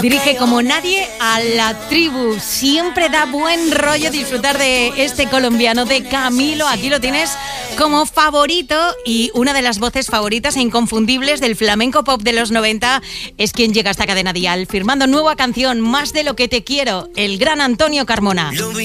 Dirige como nadie a la tribu. Siempre da buen rollo disfrutar de este colombiano, de Camilo. Aquí lo tienes como favorito y una de las voces favoritas e inconfundibles del flamenco pop de los 90 es quien llega a esta cadena dial, firmando nueva canción, Más de lo que te quiero, el gran Antonio Carmona.